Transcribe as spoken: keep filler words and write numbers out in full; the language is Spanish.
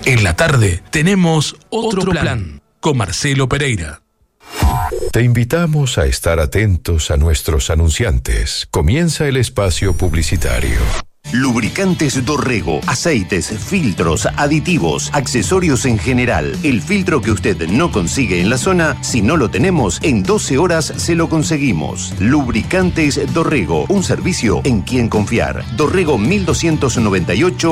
En la tarde tenemos otro plan con Marcelo Pereira. Te invitamos a estar atentos a nuestros anunciantes. Comienza el espacio publicitario. Lubricantes Dorrego, aceites, filtros, aditivos, accesorios en general. El filtro que usted no consigue en la zona, si no lo tenemos, en doce horas se lo conseguimos. Lubricantes Dorrego, un servicio en quien confiar. Dorrego mil doscientos noventa y ocho